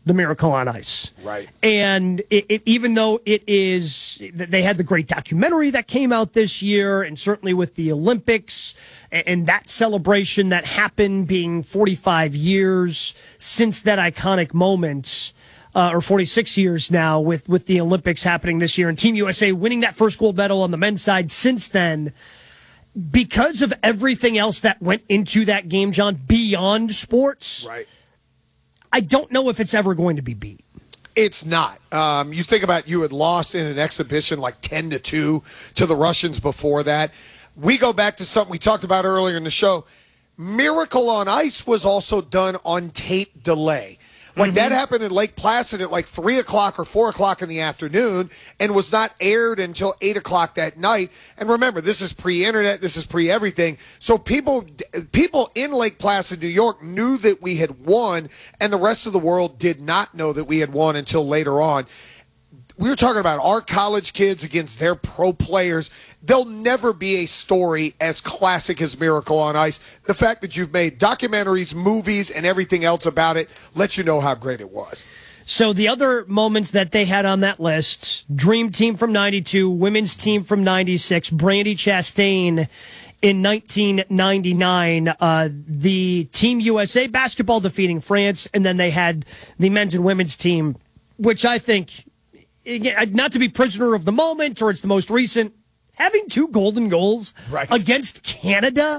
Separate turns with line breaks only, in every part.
the Miracle on Ice.
Right.
And even though they had the great documentary that came out this year, and certainly with the Olympics and that celebration that happened being 45 years since that iconic moment, or 46 years now with the Olympics happening this year and Team USA winning that first gold medal on the men's side since then, because of everything else that went into that game, John, beyond sports,
right?
I don't know if it's ever going to be beat.
It's not. You think about you had lost in an exhibition like 10-2 to the Russians before that. We go back to something we talked about earlier in the show. Miracle on Ice was also done on tape delay. Like that happened in Lake Placid at like 3 o'clock or 4 o'clock in the afternoon and was not aired until 8 o'clock that night. And remember, this is pre-internet. This is pre-everything. So people in Lake Placid, New York knew that we had won, and the rest of the world did not know that we had won until later on. We were talking about our college kids against their pro players. There'll never be a story as classic as Miracle on Ice. The fact that you've made documentaries, movies, and everything else about it lets you know how great it was.
So the other moments that they had on that list, Dream Team from 92, Women's Team from 96, Brandi Chastain in 1999, the Team USA basketball defeating France, and then they had the men's and women's team, which I think, again, not to be prisoner of the moment, or it's the most recent, having 2 golden goals against Canada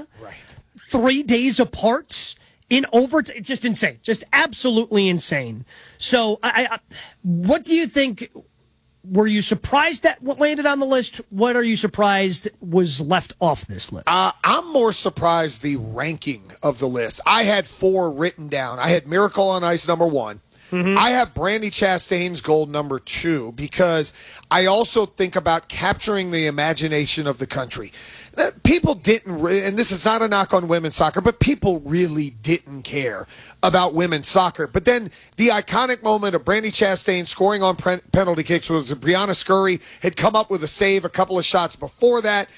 3 days apart in overtime, it's just insane, just absolutely insane. So what do you think? Were you surprised that what landed on the list? What are you surprised was left off this list?
I'm more surprised the ranking of the list. I had 4 written down. I had Miracle on Ice number 1. I have Brandi Chastain's gold number 2 because I also think about capturing the imagination of the country. People didn't, and this is not a knock on women's soccer, but people really didn't care about women's soccer. But then the iconic moment of Brandi Chastain scoring on penalty kicks was Brianna Scurry had come up with a save a couple of shots before that.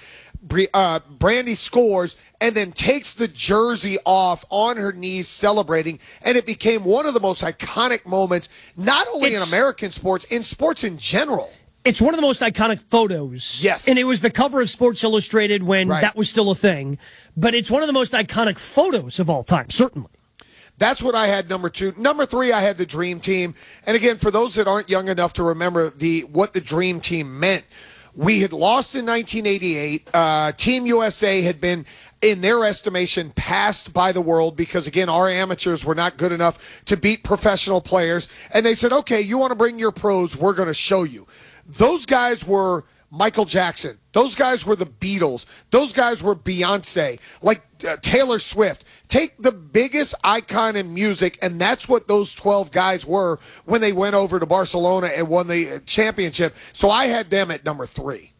Brandi scores and then takes the jersey off on her knees celebrating, and it became one of the most iconic moments, not only in American sports, in sports in general.
It's one of the most iconic photos.
Yes.
And it was the cover of Sports Illustrated when that was still a thing. But it's one of the most iconic photos of all time, certainly.
That's what I had number 2. Number 3, I had the Dream Team. And again, for those that aren't young enough to remember what the Dream Team meant, we had lost in 1988. Team USA had been, in their estimation, passed by the world because, again, our amateurs were not good enough to beat professional players. And they said, okay, you want to bring your pros, we're going to show you. Those guys were Michael Jackson. Those guys were the Beatles. Those guys were Beyonce, like Taylor Swift. Take the biggest icon in music, and that's what those 12 guys were when they went over to Barcelona and won the championship. So I had them at number 3.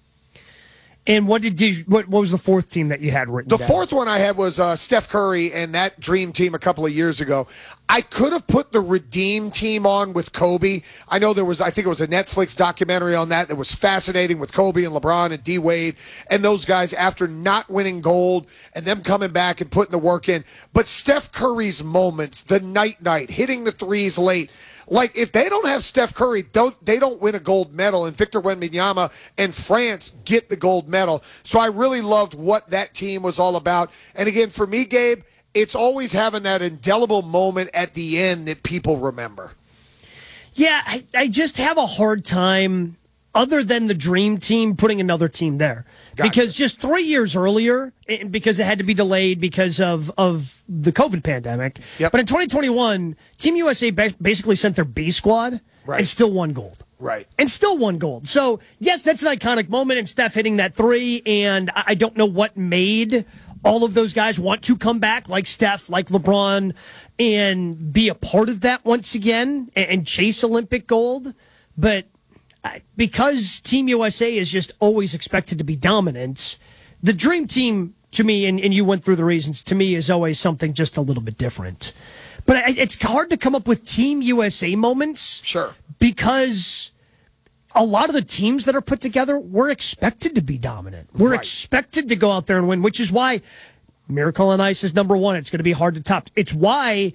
And what was the 4th team that you had written down?
The 4th one I had was Steph Curry and that Dream Team a couple of years ago. I could have put the Redeem Team on with Kobe. I know I think it was a Netflix documentary on that was fascinating with Kobe and LeBron and D. Wade and those guys after not winning gold and them coming back and putting the work in. But Steph Curry's moments, the night, hitting the threes late, like, if they don't have Steph Curry, they don't win a gold medal, and Victor Wembanyama and France get the gold medal. So I really loved what that team was all about. And again, for me, Gabe, it's always having that indelible moment at the end that people remember.
Yeah, I just have a hard time, other than the Dream Team, putting another team there. Gotcha. Because just 3 years earlier, because it had to be delayed because of the COVID pandemic. Yep. But in 2021, Team USA basically sent their B squad and still won gold.
Right.
And still won gold. So, yes, that's an iconic moment, and Steph hitting that 3, and I don't know what made all of those guys want to come back, like Steph, like LeBron, and be a part of that once again and chase Olympic gold. But because Team USA is just always expected to be dominant, the Dream Team, to me, and you went through the reasons, to me is always something just a little bit different. But it's hard to come up with Team USA moments.
Sure.
Because a lot of the teams that are put together were expected to be dominant. We're expected to go out there and win, which is why Miracle on Ice is number 1. It's going to be hard to top. It's why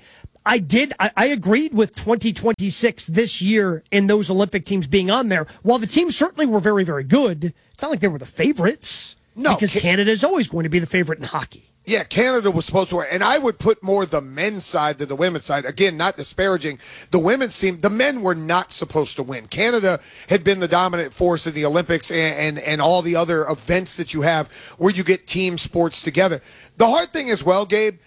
I agreed with 2026 this year in those Olympic teams being on there. While the teams certainly were very, very good, it's not like they were the favorites.
No,
because Canada is always going to be the favorite in hockey.
Yeah, Canada was supposed to win. And I would put more the men's side than the women's side. Again, not disparaging the women's team. The men were not supposed to win. Canada had been the dominant force in the Olympics and all the other events that you have where you get team sports together. The hard thing as well, Gabe,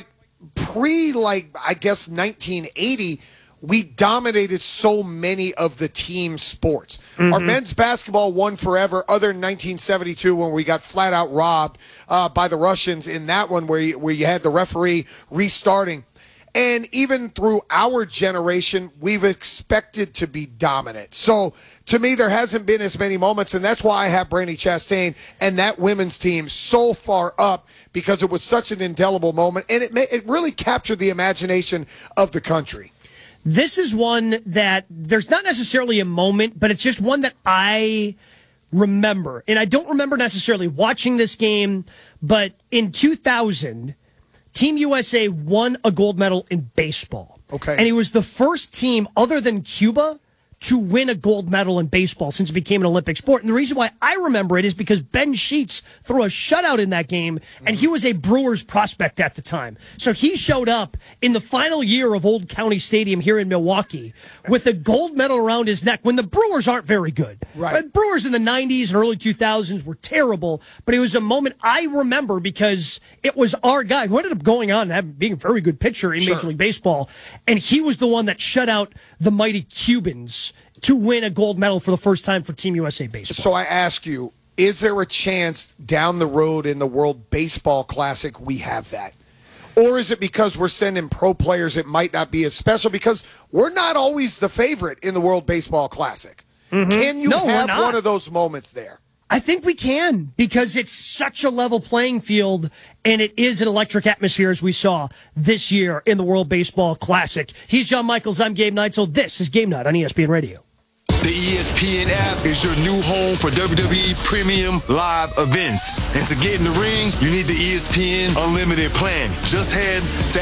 I guess 1980, we dominated so many of the team sports. Mm-hmm. Our men's basketball won forever, other than 1972 when we got flat out robbed by the Russians in that one where you had the referee restarting. And even through our generation, we've expected to be dominant. So to me, there hasn't been as many moments, and that's why I have Brandi Chastain and that women's team so far up, because it was such an indelible moment, and it really captured the imagination of the country.
This is one that there's not necessarily a moment, but it's just one that I remember. And I don't remember necessarily watching this game, but in 2000, Team USA won a gold medal in baseball.
Okay.
And it was the first team other than Cuba to win a gold medal in baseball since it became an Olympic sport. And the reason why I remember it is because Ben Sheets threw a shutout in that game, and he was a Brewers prospect at the time. So he showed up in the final year of Old County Stadium here in Milwaukee with a gold medal around his neck when the Brewers aren't very good.
Right.
Brewers in the 90s and early 2000s were terrible, but it was a moment I remember because it was our guy who ended up going on and being a very good pitcher in Major League Baseball, and he was the one that shut out the mighty Cubans to win a gold medal for the first time for Team USA Baseball.
So I ask you, is there a chance down the road in the World Baseball Classic we have that? Or is it because we're sending pro players it might not be as special because we're not always the favorite in the World Baseball Classic? Mm-hmm. Can you have one of those moments there?
I think we can because it's such a level playing field and it is an electric atmosphere as we saw this year in the World Baseball Classic. He's John Michaels. I'm Gabe Neitzel. This is Game Night on ESPN Radio.
The ESPN app is your new home for WWE Premium Live events. And to get in the ring, you need the ESPN Unlimited plan. Just head to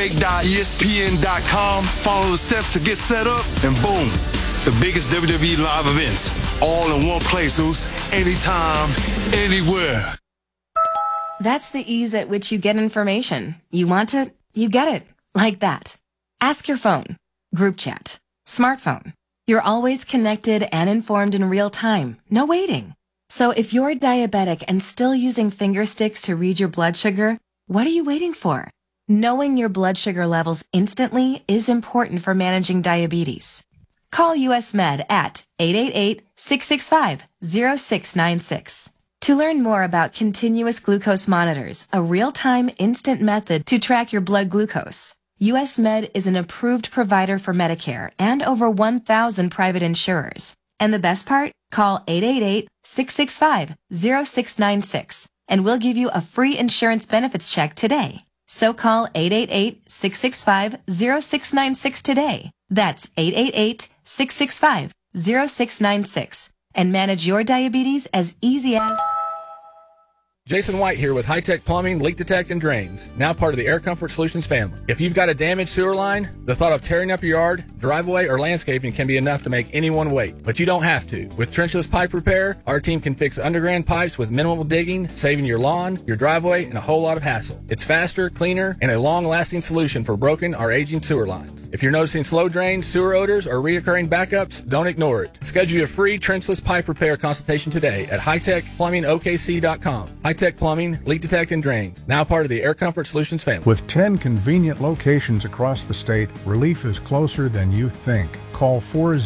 activate.espn.com, follow the steps to get set up, and boom, the biggest WWE live events, all in one place, anytime, anywhere.
That's the ease at which you get information. You want it, you get it. Like that. Ask your phone. Group chat. Smartphone. You're always connected and informed in real time. No waiting. So if you're diabetic and still using finger sticks to read your blood sugar, what are you waiting for? Knowing your blood sugar levels instantly is important for managing diabetes. Call US Med at 888-665-0696. To learn more about continuous glucose monitors, a real-time instant method to track your blood glucose. US Med is an approved provider for Medicare and over 1,000 private insurers. And the best part? Call 888-665-0696 and we'll give you a free insurance benefits check today. So call 888-665-0696 today. That's 888-665-0696 and manage your diabetes as easy as...
Jason White here with High Tech Plumbing, Leak Detect, and Drains, now part of the Air Comfort Solutions family. If you've got a damaged sewer line, the thought of tearing up your yard, driveway, or landscaping can be enough to make anyone wait. But you don't have to. With trenchless pipe repair, our team can fix underground pipes with minimal digging, saving your lawn, your driveway, and a whole lot of hassle. It's faster, cleaner, and a long-lasting solution for broken or aging sewer lines. If you're noticing slow drains, sewer odors, or reoccurring backups, don't ignore it. Schedule your free trenchless pipe repair consultation today at hightechplumbingokc.com. High Tech Plumbing, Leak Detect, and Drains, now part of the Air Comfort Solutions family.
With 10 convenient locations across the state, relief is closer than you think. Call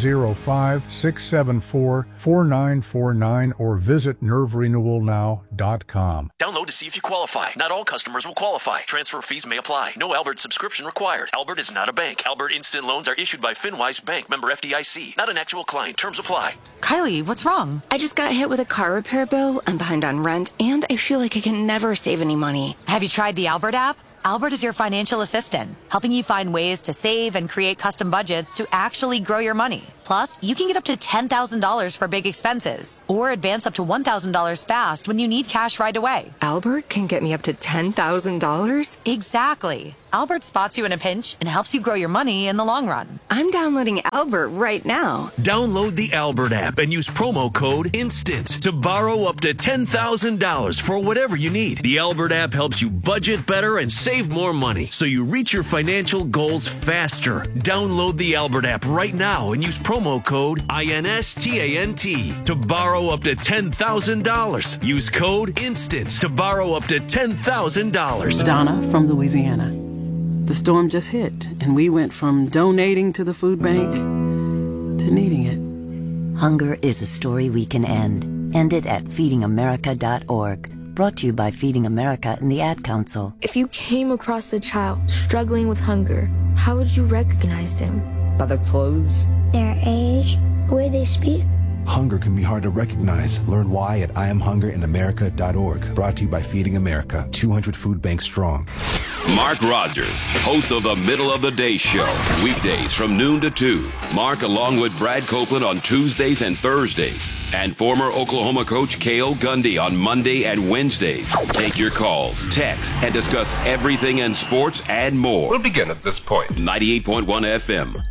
405-674-4949 or visit nerverenewalnow.com.
Download to see if you qualify. Not all customers will qualify. Transfer fees may apply. No Albert subscription required. Albert is not a bank. Albert Instant Loans are issued by FinWise Bank, member FDIC. Not an actual client. Terms apply.
Kylie, what's wrong? I just got hit with a car repair bill. I'm behind on rent, and I feel like I can never save any money.
Have you tried the Albert app? Albert is your financial assistant, helping you find ways to save and create custom budgets to actually grow your money. Plus, you can get up to $10,000 for big expenses or advance up to $1,000 fast when you need cash right away.
Albert can get me up to $10,000?
Exactly. Albert spots you in a pinch and helps you grow your money in the long run.
I'm downloading Albert right now.
Download the Albert app and use promo code INSTANT to borrow up to $10,000 for whatever you need. The Albert app helps you budget better and save more money so you reach your financial goals faster. Download the Albert app right now and use promo code INSTANT to borrow up to $10,000. Use code INSTANT to borrow up to $10,000.
Donna from Louisiana. The storm just hit, and we went from donating to the food bank to needing it.
Hunger is a story we can end. End it at feedingamerica.org. Brought to you by Feeding America and the Ad Council.
If you came across a child struggling with hunger, how would you recognize them?
By their clothes,
their age, the way they speak.
Hunger can be hard to recognize. Learn why at IamHungerInAmerica.org. Brought to you by Feeding America. 200 food banks strong.
Mark Rogers, host of the Middle of the Day Show. Weekdays from noon to 2. Mark along with Brad Copeland on Tuesdays and Thursdays. And former Oklahoma coach Cale Gundy on Monday and Wednesdays. Take your calls, text, and discuss everything in sports and more.
We'll begin at this point.
98.1 FM.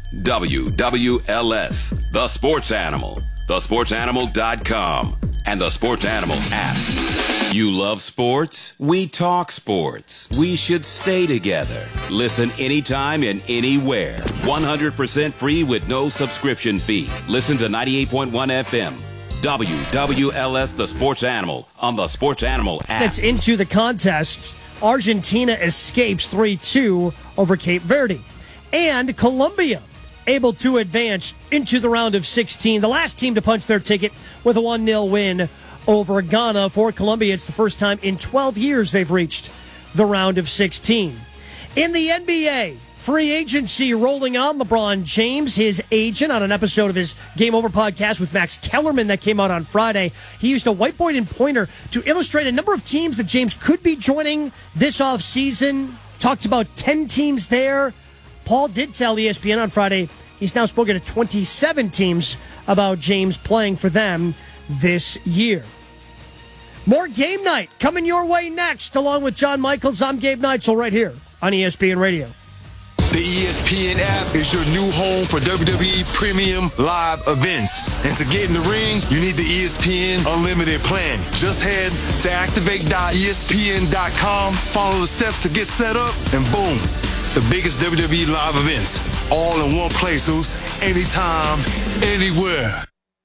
WWLS. The Sports Animal. TheSportsAnimal.com. And the Sports Animal app. You love sports? We talk sports. We should stay together. Listen anytime and anywhere. 100% free with no subscription fee. Listen to 98.1 FM. WWLS The Sports Animal on the Sports Animal app.
That's into the contest. Argentina escapes 3-2 over Cape Verde. And Colombia able to advance into the round of 16. The last team to punch their ticket with a 1-0 win over Ghana. For Colombia, it's the first time in 12 years they've reached the round of 16. In the NBA, free agency rolling on. LeBron James, his agent, on an episode of his Game Over podcast with Max Kellerman that came out on Friday, he used a whiteboard and pointer to illustrate a number of teams that James could be joining this offseason. Talked about 10 teams there. Paul did tell ESPN on Friday he's now spoken to 27 teams about James playing for them this year. More Game Night coming your way next, along with John Michaels. I'm Gabe Neitzel right here on ESPN Radio.
The ESPN app is your new home for WWE Premium Live events. And to get in the ring, you need the ESPN Unlimited plan. Just head to activate.espn.com, follow the steps to get set up, and boom, the biggest WWE live events, all in one place, anytime, anywhere.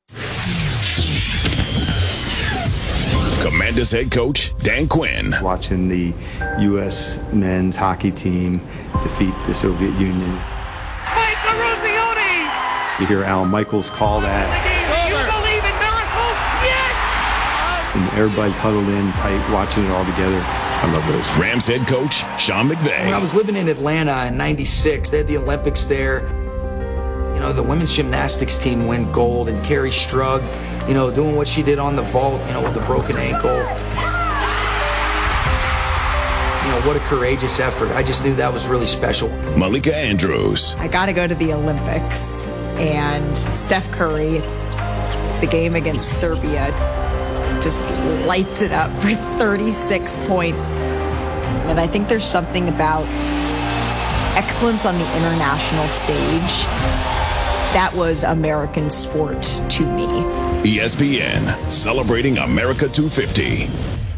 Commanders head coach Dan Quinn.
Watching the U.S. men's hockey team defeat the Soviet Union.
Mike Eruzione!
You hear Al Michaels call that.
You believe in miracles? Yes!
And everybody's huddled in tight, watching it all together. I love those.
Rams head coach Sean McVay.
When I was living in Atlanta in '96, they had the Olympics there. You know, the women's gymnastics team win gold, and Carrie Strug, you know, doing what she did on the vault, you know, with the broken ankle. You know, what a courageous effort. I just knew that was really special.
Malika Andrews.
I got to go to the Olympics, and Steph Curry, it's the game against Serbia, just lights it up for 36 points. And I think there's something about excellence on the international stage that was American sport to me.
ESPN, celebrating America 250.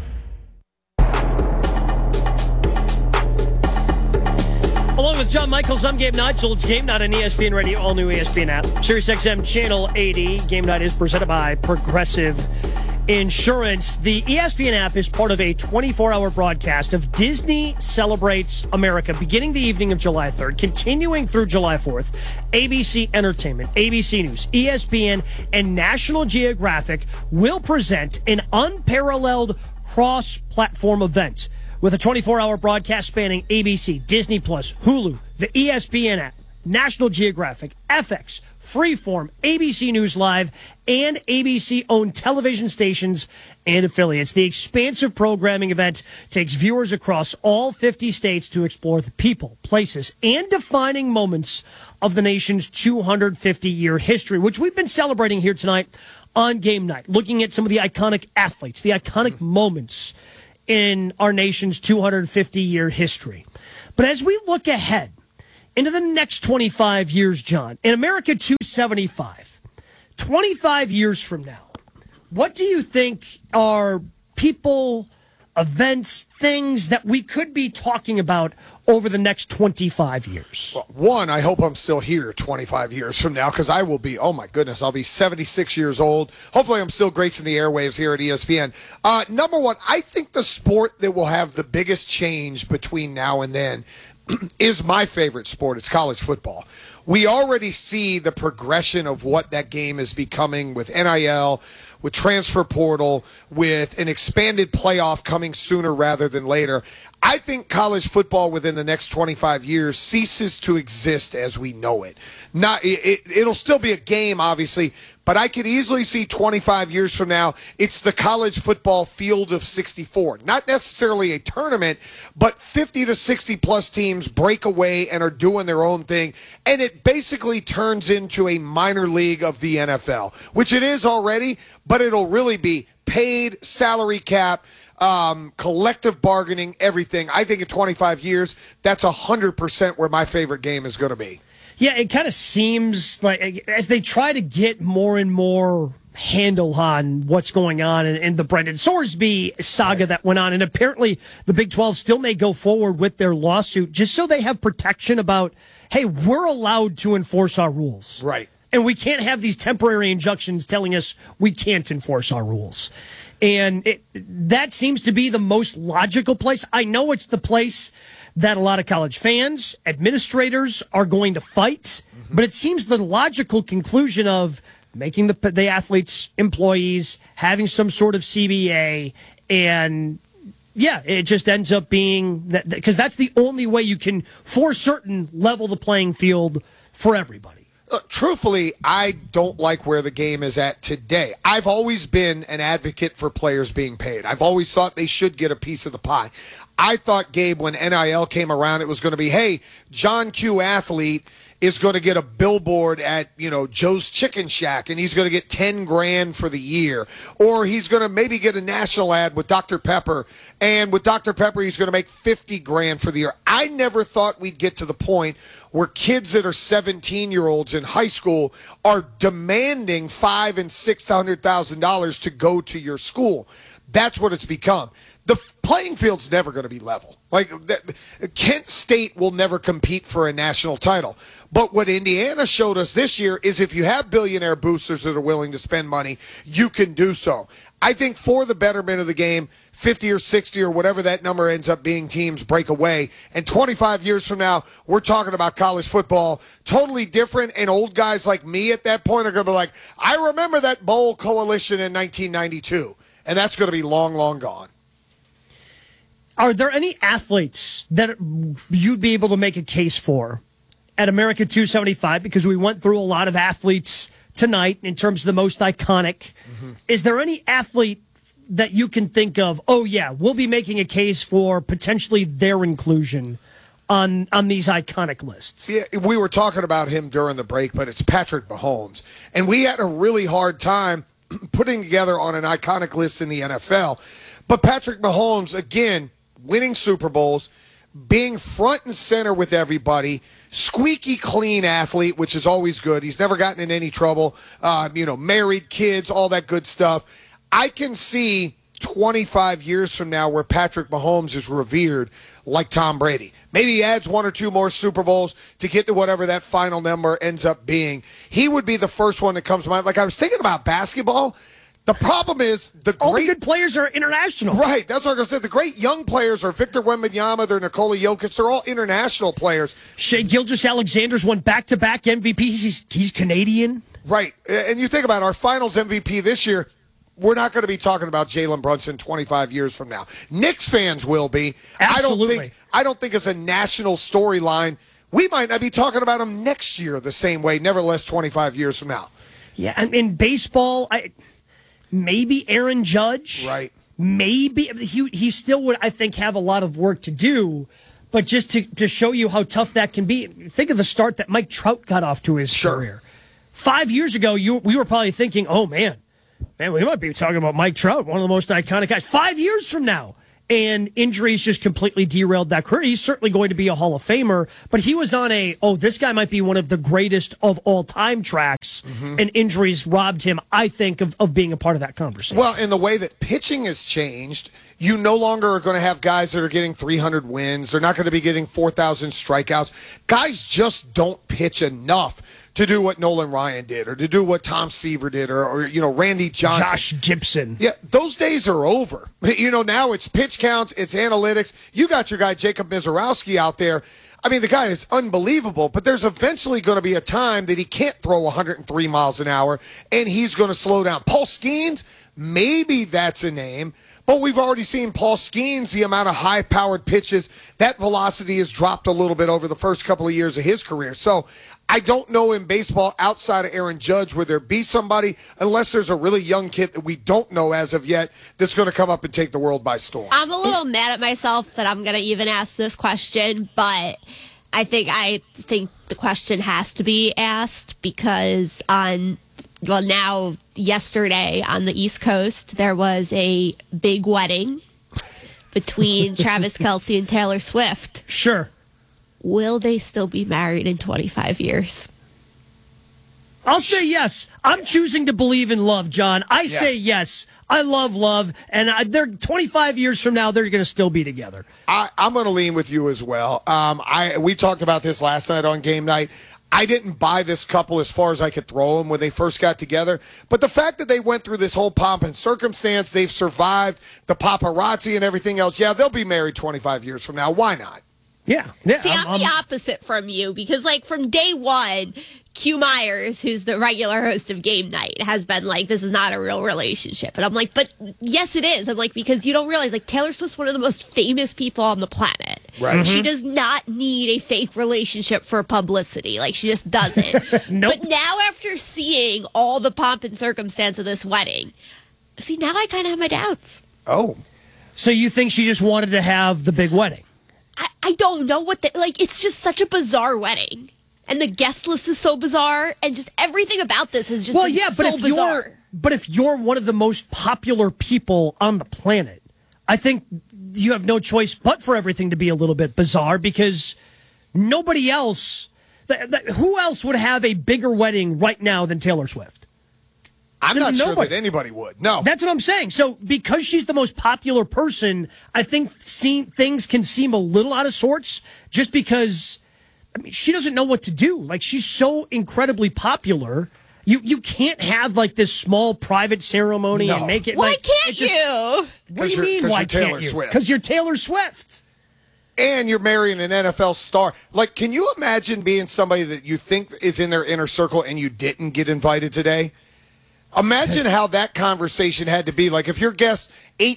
Along with John Michaels, I'm Gabe Neitzel. It's Game Night on ESPN Radio, all new ESPN app. SiriusXM Channel 80. Game Night is presented by Progressive Insurance. The ESPN app is part of a 24-hour broadcast of Disney Celebrates America, beginning the evening of July 3rd, continuing through July 4th. ABC Entertainment, ABC News, ESPN, and National Geographic will present an unparalleled cross-platform event with a 24-hour broadcast spanning ABC, Disney+, Hulu, the ESPN app, National Geographic, FX, Freeform, ABC News Live, and ABC-owned television stations and affiliates. The expansive programming event takes viewers across all 50 states to explore the people, places, and defining moments of the nation's 250-year history, which we've been celebrating here tonight on Game Night, looking at some of the iconic athletes, the iconic moments in our nation's 250-year history. But as we look ahead into the next 25 years, John, in America 275, 25 years from now, what do you think are people, events, things that we could be talking about over the next 25 years?
Well, one, I hope I'm still here 25 years from now, because I will be, oh my goodness, I'll be 76 years old. Hopefully I'm still gracing the airwaves here at ESPN. Number one, I think the sport that will have the biggest change between now and then is my favorite sport. It's college football. We already see the progression of what that game is becoming with NIL, with transfer portal, with an expanded playoff coming sooner rather than later. I think college football within the next 25 years ceases to exist as we know it. It'll still be a game, obviously, but I could easily see 25 years from now, it's the college football field of 64. Not necessarily a tournament, but 50 to 60 plus teams break away and are doing their own thing. And it basically turns into a minor league of the NFL, which it is already, but it'll really be paid, salary cap, collective bargaining, everything. I think in 25 years, that's 100% where my favorite game is going to be.
Yeah, it kind of seems like as they try to get more and more handle on what's going on and the Brendan Sorsby saga that went on. And apparently the Big 12 still may go forward with their lawsuit just so they have protection about, hey, we're allowed to enforce our rules.
Right.
And we can't have these temporary injunctions telling us we can't enforce our rules. And that seems to be the most logical place. I know it's the place that a lot of college fans, administrators are going to fight, but it seems the logical conclusion of making the athletes employees, having some sort of CBA, and yeah, it just ends up being that because that's the only way you can, for certain, level the playing field for everybody.
Truthfully, I don't like where the game is at today. I've always been an advocate for players being paid. I've always thought they should get a piece of the pie. I thought, Gabe, when NIL came around, it was going to be, hey, John Q. athlete is going to get a billboard at, Joe's Chicken Shack, and he's going to get $10,000 for the year. Or he's going to maybe get a national ad with Dr. Pepper, and with Dr. Pepper, he's going to make $50,000 for the year. I never thought we'd get to the point where kids that are 17-year-olds in high school are demanding $500,000 and $600,000 to go to your school. That's what it's become. The playing field's never going to be level. Kent State will never compete for a national title. But what Indiana showed us this year is if you have billionaire boosters that are willing to spend money, you can do so. I think for the betterment of the game, 50 or 60 or whatever that number ends up being, teams break away. And 25 years from now, we're talking about college football totally different. And old guys like me at that point are going to be like, I remember that bowl coalition in 1992. And that's going to be long, long gone.
Are there any athletes that you'd be able to make a case for at America 275? Because we went through a lot of athletes tonight in terms of the most iconic. Mm-hmm. Is there any athlete that you can think of, oh, yeah, we'll be making a case for potentially their inclusion on these iconic lists?
Yeah, we were talking about him during the break, but it's Patrick Mahomes. And we had a really hard time putting together on an iconic list in the NFL. But Patrick Mahomes, again, winning Super Bowls, being front and center with everybody, squeaky clean athlete, which is always good. He's never gotten in any trouble, married, kids, all that good stuff. I can see 25 years from now where Patrick Mahomes is revered like Tom Brady. Maybe he adds one or two more Super Bowls to get to whatever that final number ends up being. He would be the first one that comes to mind. Like I was thinking about basketball. The problem is
all the good players are international.
Right, that's what I was going to say. The great young players are Victor Wembanyama, they're Nikola Jokic. They're all international players.
Shai Gilgeous-Alexander's won back-to-back MVPs. He's Canadian.
Right, and you think about our finals MVP this year, we're not going to be talking about Jalen Brunson 25 years from now. Knicks fans will be.
Absolutely.
I don't think it's a national storyline. We might not be talking about him next year the same way, nevertheless 25 years from now.
Yeah, and in baseball, maybe Aaron Judge.
Right.
Maybe. He still would, I think, have a lot of work to do. But just to show you how tough that can be, think of the start that Mike Trout got off to his career. 5 years ago, we were probably thinking, oh, man, we might be talking about Mike Trout, one of the most iconic guys. 5 years from now, and injuries just completely derailed that career. He's certainly going to be a Hall of Famer, but he was on this guy might be one of the greatest of all time tracks, and injuries robbed him, I think, of being a part of that conversation.
Well, in the way that pitching has changed, you no longer are going to have guys that are getting 300 wins. They're not going to be getting 4,000 strikeouts. Guys just don't pitch enough to do what Nolan Ryan did, or to do what Tom Seaver did, or Randy Johnson.
Josh Gibson.
Yeah, those days are over. Now it's pitch counts, it's analytics. You got your guy Jacob Mizorowski out there. I mean, the guy is unbelievable, but there's eventually going to be a time that he can't throw 103 miles an hour, and he's going to slow down. Paul Skeens, maybe that's a name. But we've already seen Paul Skeens, the amount of high-powered pitches, that velocity has dropped a little bit over the first couple of years of his career. So I don't know in baseball outside of Aaron Judge where there be somebody, unless there's a really young kid that we don't know as of yet, that's going to come up and take the world by storm.
I'm a little mad at myself that I'm going to even ask this question, but I think the question has to be asked because yesterday on the East Coast, there was a big wedding between Travis Kelce and Taylor Swift.
Sure.
Will they still be married in 25 years?
I'll say yes. I'm choosing to believe in love, John. I say yes. I love love, and they're 25 years from now, they're going to still be together.
I'm going to lean with you as well. We talked about this last night on Game Night. I didn't buy this couple as far as I could throw them when they first got together. But the fact that they went through this whole pomp and circumstance, they've survived the paparazzi and everything else. Yeah, they'll be married 25 years from now. Why not?
Yeah.
See, I'm the opposite from you because, from day one, Q Myers, who's the regular host of Game Night, has been like, this is not a real relationship. And I'm like, but yes, it is. I'm like, because you don't realize, Taylor Swift's one of the most famous people on the planet.
Right.
She does not need a fake relationship for publicity. She just doesn't.
Nope.
But now, after seeing all the pomp and circumstance of this wedding, now I kind of have my doubts.
Oh.
So you think she just wanted to have the big wedding?
I don't know what it's just such a bizarre wedding. And the guest list is so bizarre, and just everything about this is just bizarre.
But if you're one of the most popular people on the planet, I think you have no choice but for everything to be a little bit bizarre because nobody else, who else would have a bigger wedding right now than Taylor Swift?
I'm not sure that anybody would. No.
That's what I'm saying. So because she's the most popular person, I think things can seem a little out of sorts just because, she doesn't know what to do. She's so incredibly popular. You can't have this small private ceremony and make it.
Why can't you?
What do you mean? Why can't you? Because you're Taylor Swift.
And you're marrying an NFL star. Can you imagine being somebody that you think is in their inner circle and you didn't get invited today? Imagine how that conversation had to be. If your guest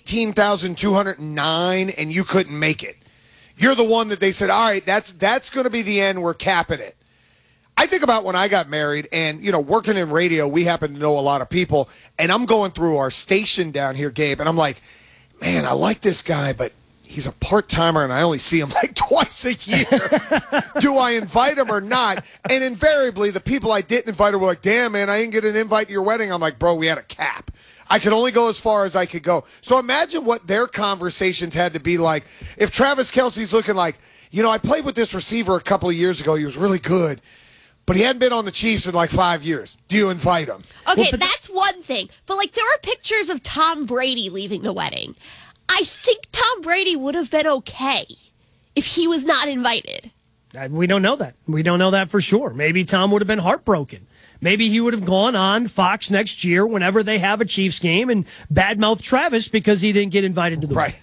18,209 and you couldn't make it. You're the one that they said, all right, that's going to be the end. We're capping it. I think about when I got married and, working in radio, we happen to know a lot of people. And I'm going through our station down here, Gabe, and I'm like, man, I like this guy, but he's a part-timer and I only see him twice a year. Do I invite him or not? And invariably, the people I didn't invite were like, damn, man, I didn't get an invite to your wedding. I'm like, bro, we had a cap. I could only go as far as I could go. So imagine what their conversations had to be like. If Travis Kelce's looking like, I played with this receiver a couple of years ago. He was really good, but he hadn't been on the Chiefs in 5 years. Do you invite him?
Okay, that's one thing. But there are pictures of Tom Brady leaving the wedding. I think Tom Brady would have been okay if he was not invited.
We don't know that. We don't know that for sure. Maybe Tom would have been heartbroken. Maybe he would have gone on Fox next year whenever they have a Chiefs game and badmouth Travis because he didn't get invited to the wedding.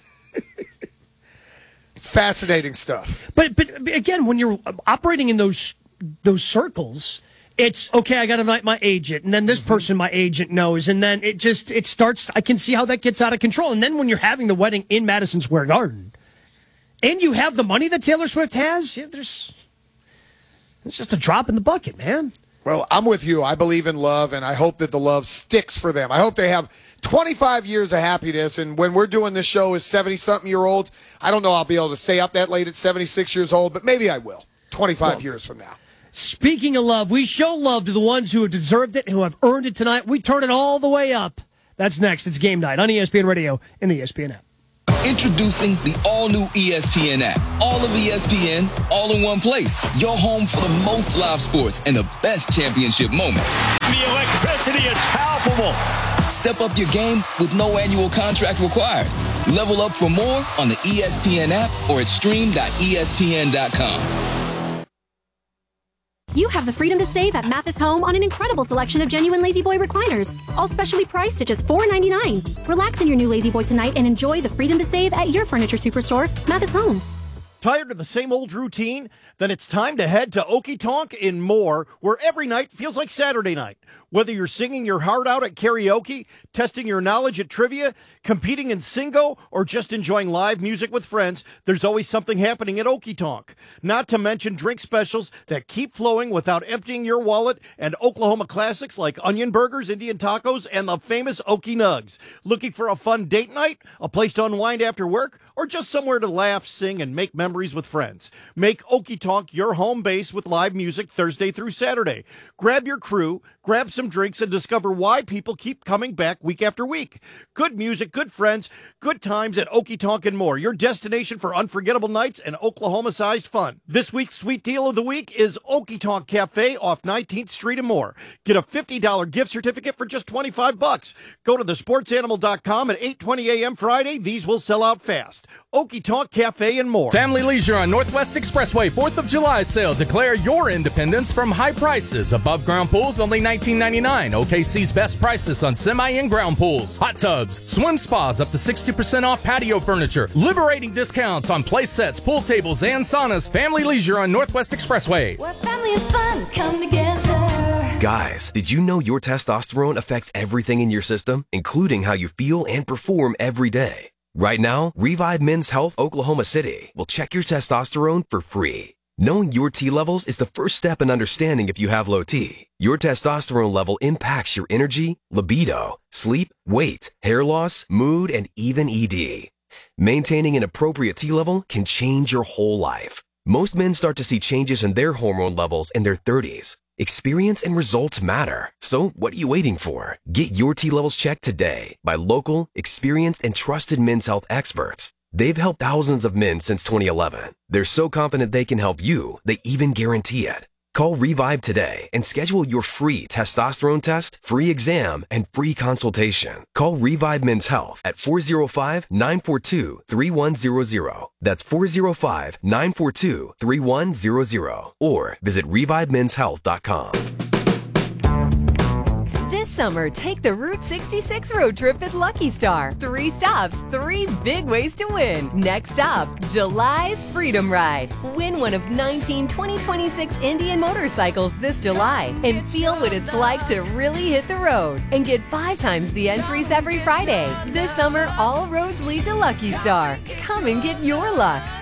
Fascinating stuff.
But again, when you're operating in those circles, it's okay. I got to invite my agent, and then this person my agent knows, and then it starts. I can see how that gets out of control. And then when you're having the wedding in Madison Square Garden, and you have the money that Taylor Swift has, it's just a drop in the bucket, man.
Well, I'm with you. I believe in love, and I hope that the love sticks for them. I hope they have 25 years of happiness, and when we're doing this show as 70-something-year-olds, I don't know I'll be able to stay up that late at 76 years old, but maybe I will 25 years from now.
Speaking of love, we show love to the ones who have deserved it and who have earned it tonight. We turn it all the way up. That's next. It's Game Night on ESPN Radio and the ESPN app.
Introducing the all-new ESPN app. All of ESPN, all in one place. Your home for the most live sports and the best championship moments.
The electricity is palpable.
Step up your game with no annual contract required. Level up for more on the ESPN app or at stream.espn.com.
You have the freedom to save at Mathis Home on an incredible selection of genuine Lazy Boy recliners, all specially priced at just $4.99. Relax in your new Lazy Boy tonight and enjoy the freedom to save at your furniture superstore, Mathis Home.
Tired of the same old routine? Then it's time to head to Okie Tonk in Moore, where every night feels like Saturday night. Whether you're singing your heart out at karaoke, testing your knowledge at trivia, competing in singo, or just enjoying live music with friends, there's always something happening at Okie Tonk. Not to mention drink specials that keep flowing without emptying your wallet, and Oklahoma classics like onion burgers, Indian tacos, and the famous Okie Nugs. Looking for a fun date night, a place to unwind after work, or just somewhere to laugh, sing, and make memories with friends? Make Okie Tonk your home base with live music Thursday through Saturday. Grab your crew, grab some drinks, and discover why people keep coming back week after week. Good music, good friends, good times at Okie Tonk and More, your destination for unforgettable nights and Oklahoma-sized fun. This week's sweet deal of the week is Okie Tonk Cafe off 19th Street and More. Get a $50 gift certificate for just $25. Go to thesportsanimal.com at 8:20 a.m. Friday. These will sell out fast. Okie Tonk Cafe and More.
Family Leisure on Northwest Expressway 4th of July sale. Declare your independence from high prices. Above ground pools only $19.99. OKC's best prices on semi and ground pools, hot tubs, swim spas up to 60% off patio furniture. Liberating discounts on play sets, pool tables, and saunas. Family Leisure on Northwest Expressway.
Where family and fun come together.
Guys, did you know your testosterone affects everything in your system, including how you feel and perform every day? Right now, Revive Men's Health Oklahoma City will check your testosterone for free. Knowing your T levels is the first step in understanding if you have low T. Your testosterone level impacts your energy, libido, sleep, weight, hair loss, mood, and even ED. Maintaining an appropriate T level can change your whole life. Most men start to see changes in their hormone levels in their 30s. Experience and results matter. So what are you waiting for? Get your T levels checked today by local, experienced, and trusted men's health experts. They've helped thousands of men since 2011. They're so confident they can help you, they even guarantee it. Call Revive today and schedule your free testosterone test, free exam, and free consultation. Call Revive Men's Health at 405-942-3100. That's 405-942-3100. Or visit ReviveMen'sHealth.com.
This summer, take the Route 66 road trip at Lucky Star. 3 stops, 3 big ways to win. Next stop, July's Freedom Ride. Win one of 19 2026 Indian motorcycles this July and feel what it's like to really hit the road. And get 5 times the entries every Friday. This summer, all roads lead to Lucky Star. Come and get your luck.